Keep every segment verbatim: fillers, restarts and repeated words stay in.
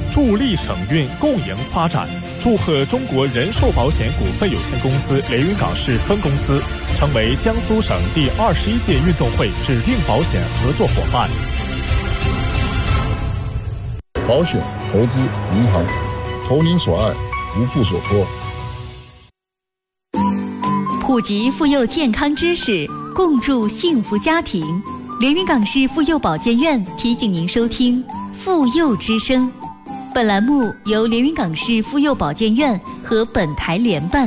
助力省运共赢发展。祝贺中国人寿保险股份有限公司连云港市分公司成为江苏省第二十一届运动会指定保险合作伙伴。 保险、投资、银行，投您所爱，无负所托。 普及妇幼健康知识，共筑幸福家庭。连云港市妇幼保健院提醒您收听妇幼之声。本栏目由连云港市妇幼保健院和本台联办。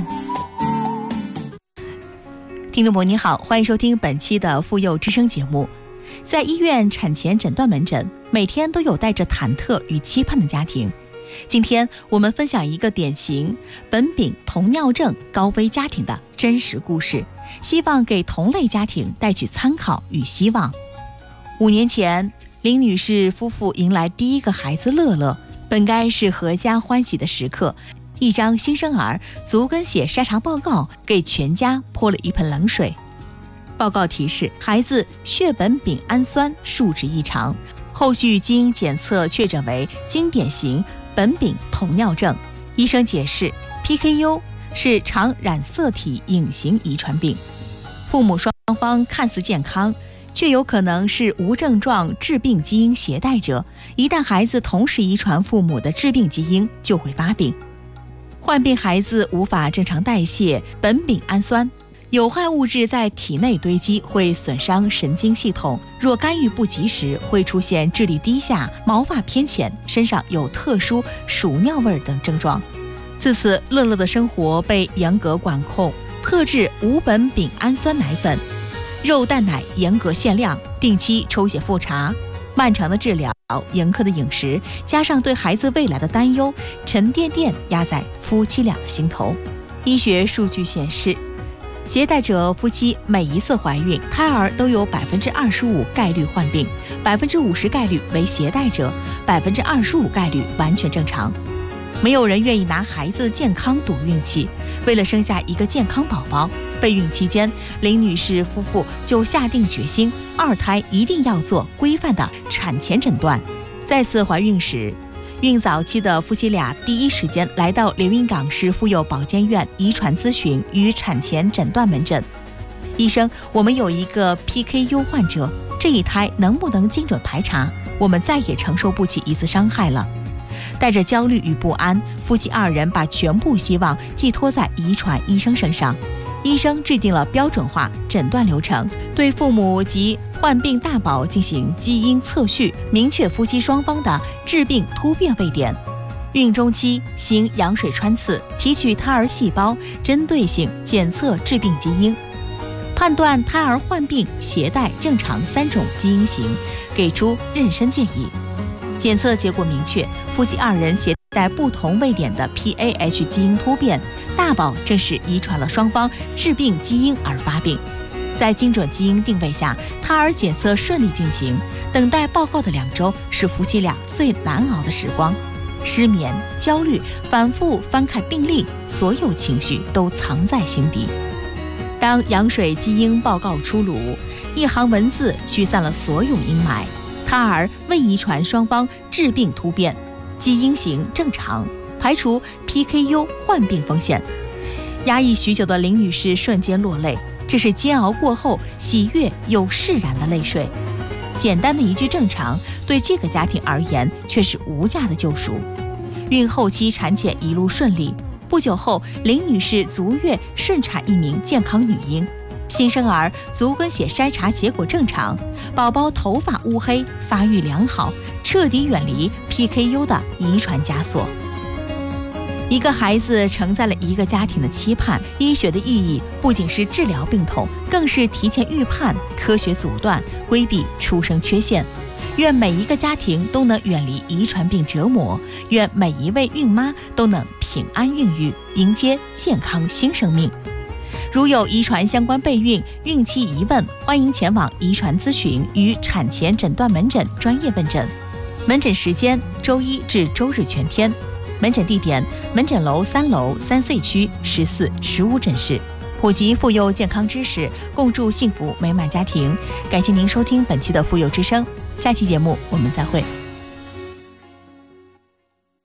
听众朋友你好，欢迎收听本期的妇幼之声节目。在医院产前诊断门诊，每天都有带着忐忑与期盼的家庭。今天我们分享一个典型苯丙酮尿症高危家庭的真实故事，希望给同类家庭带去参考与希望。五年前，林女士夫妇迎来第一个孩子乐乐，本该是阖家欢喜的时刻，一张新生儿足跟血筛查报告给全家泼了一盆冷水。报告提示孩子血苯丙氨酸数值异常，后续基因检测确诊为经典型苯丙酮尿症。医生解释 P K U 是常染色体隐形遗传病，父母双方看似健康，却有可能是无症状致病基因携带者，一旦孩子同时遗传父母的致病基因，就会发病。患病孩子无法正常代谢苯丙氨酸，有害物质在体内堆积，会损伤神经系统，若干预不及时，会出现智力低下、毛发偏浅、身上有特殊鼠尿味等症状。自此，乐乐的生活被严格管控，特制无苯丙氨酸奶粉，肉蛋奶严格限量，定期抽血复查。漫长的治疗、严苛的饮食，加上对孩子未来的担忧，沉甸甸压在夫妻俩的心头。医学数据显示，携带者夫妻每一次怀孕，胎儿都有百分之二十五概率患病，百分之五十概率为携带者，百分之二十五概率完全正常。没有人愿意拿孩子健康赌运气，为了生下一个健康宝宝，备孕期间，林女士夫妇就下定决心，二胎一定要做规范的产前诊断。再次怀孕时，孕早期的夫妻俩第一时间来到连云港市妇幼保健院遗传咨询与产前诊断门诊。医生，我们有一个 P K U 患者，这一胎能不能精准排查？我们再也承受不起一次伤害了。带着焦虑与不安，夫妻二人把全部希望寄托在遗传医生身上。医生制定了标准化诊断流程，对父母及患病大宝进行基因测序，明确夫妻双方的致病突变位点。孕中期行羊水穿刺，提取胎儿细胞，针对性检测致病基因，判断胎儿患病、携带正常三种基因型，给出妊娠建议。检测结果明确，夫妻二人携带不同位点的 P A H 基因突变，大宝正是遗传了双方致病基因而发病。在精准基因定位下，胎儿检测顺利进行。等待报告的两周是夫妻俩最难熬的时光，失眠、焦虑，反复翻看病历，所有情绪都藏在心底。当羊水基因报告出炉，一行文字驱散了所有阴霾。胎儿未遗传双方致病突变，基因型正常，排除 P K U 患病风险。压抑许久的林女士瞬间落泪，这是煎熬过后喜悦又释然的泪水。简单的一句正常，对这个家庭而言却是无价的救赎。孕后期产检一路顺利，不久后林女士足月顺产一名健康女婴，新生儿足跟血筛查结果正常，宝宝头发乌黑，发育良好，彻底远离 P K U 的遗传枷锁。一个孩子承载了一个家庭的期盼，医学的意义不仅是治疗病痛，更是提前预判、科学阻断、规避出生缺陷。愿每一个家庭都能远离遗传病折磨，愿每一位孕妈都能平安孕育，迎接健康新生命。如有遗传相关备孕、孕期疑问，欢迎前往遗传咨询与产前诊断门诊专业问诊。门诊时间周一至周日全天，门诊地点门诊楼三楼三 C 区十四、十五诊室。普及妇幼健康知识，共筑幸福美满家庭。感谢您收听本期的妇幼之声，下期节目我们再会。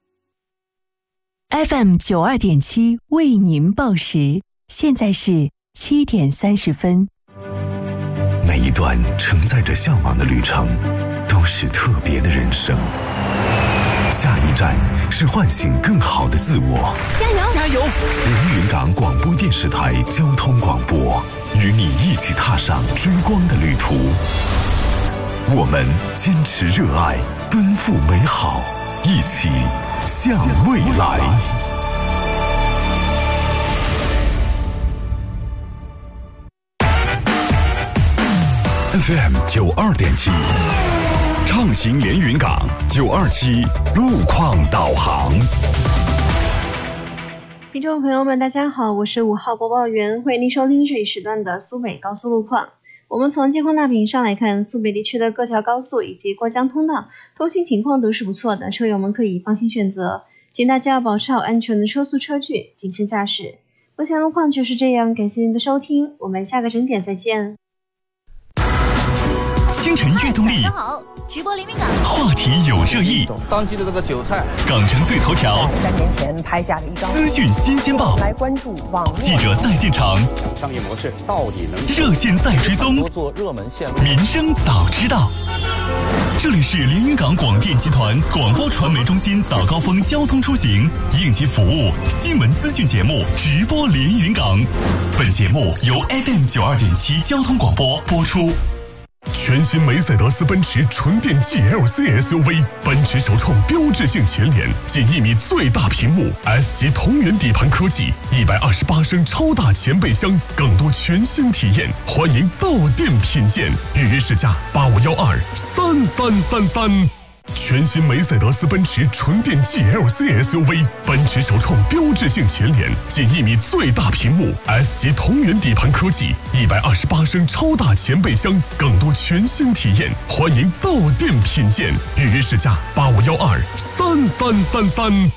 F M 九二点七为您报时，现在是七点三十分。 每一段承载着向往的旅程，都是特别的人生。下一站是唤醒更好的自我。 加油！加油！ 连云港广播电视台交通广播，与你一起踏上追光的旅途。我们坚持热爱，奔赴美好，一起向未来。F M 九二点七，畅行连云港九二七路况导航。 听众朋友们，大家好，我是五号播报员，欢迎您收听这一时段的苏北高速路况。我们从监控大屏上来看，苏北地区的各条高速以及过江通道通行情况都是不错的，车友们可以放心选择，请大家要保持好安全的车速车距，谨慎驾驶。目前路况就是这样，感谢您的收听，我们下个整点再见。 星辰悦动力， 好，直播连云港， 话题有热议， 当季的这个韭菜， 港城最头条， 三年前拍下的一张资讯新鲜报， 来关注网络记者在现场， 商业模式到底能热线在追踪， 做热门线路， 民生早知道。这里是连云港广电集团广播传媒中心早高峰交通出行应急服务新闻资讯节目直播连云港，本节目由 F M 九二点七交通广播播出。全新梅赛德斯奔驰纯电 G L C S U V， 奔驰首创标志性前脸，近一米最大屏幕 ，S 级同源底盘科技，一百二十八升超大前备箱，更多全新体验，欢迎到店品鉴，预约试驾八五幺二三三三三。全新梅赛德斯奔驰纯电 G L C S U V， 奔驰首创标志性前脸，近一米最大屏幕 ，S 级同源底盘科技，一百二十八升超大前备箱，更多全新体验，欢迎到店品鉴，预约试驾八五幺二三三三三。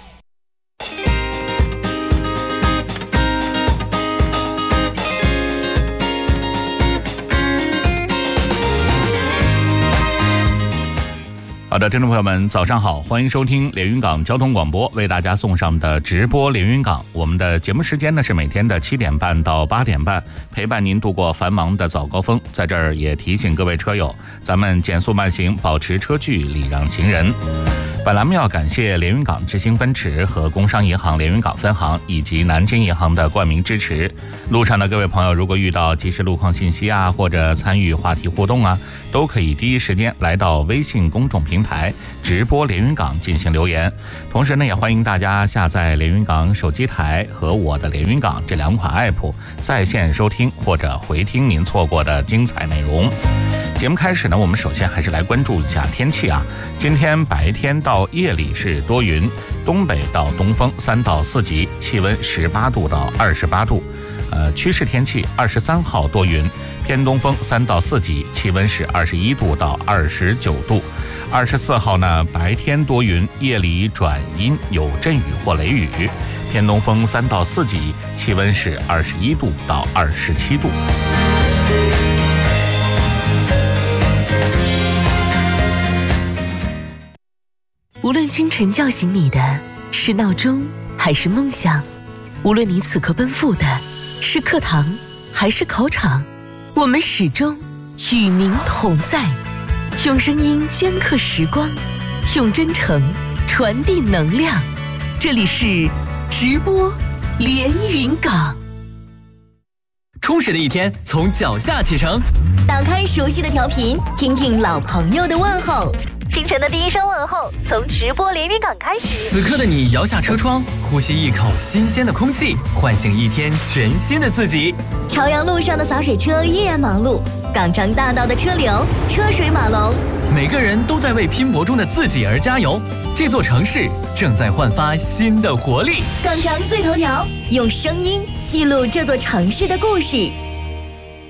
好的，听众朋友们，早上好，欢迎收听连云港交通广播为大家送上的直播连云港。我们的节目时间呢是每天的七点半到八点半，陪伴您度过繁忙的早高峰。在这儿也提醒各位车友，咱们减速慢行，保持车距，礼让行人。本栏目要感谢连云港之星奔驰和工商银行连云港分行以及南京银行的冠名支持。路上的各位朋友，如果遇到即时路况信息啊，或者参与话题互动啊，都可以第一时间来到微信公众平台直播连云港进行留言。同时呢，也欢迎大家下载连云港手机台和我的连云港这两款 app， 在线收听或者回听您错过的精彩内容。节目开始呢，我们首先还是来关注一下天气啊。今天白天到夜里是多云，东北到东风三到四级，气温十八度到二十八度。呃，趋势天气，二十三号多云，偏东风三到四级，气温是二十一度到二十九度。二十四号呢，白天多云，夜里转阴，有阵雨或雷雨，偏东风三到四级，气温是二十一度到二十七度。 无论清晨叫醒你的是闹钟还是梦想，无论你此刻奔赴的是课堂还是考场，我们始终与您同在，用声音镌刻时光，用真诚传递能量。这里是直播连云港。 充实的一天从脚下启程， 打开熟悉的调频，听听老朋友的问候。清晨的第一声问候，从直播连云港开始。 此刻的你摇下车窗，呼吸一口新鲜的空气，唤醒一天全新的自己。 朝阳路上的洒水车依然忙碌，港城大道的车流车水马龙， 每个人都在为拼搏中的自己而加油。这座城市正在焕发新的活力。 港城最头条，用声音记录这座城市的故事。